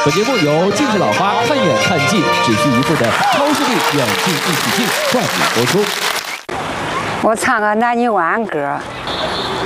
本节目由近视老花看远看近只需一副的超视力远近一体镜冠名播出。 我唱个南泥湾歌。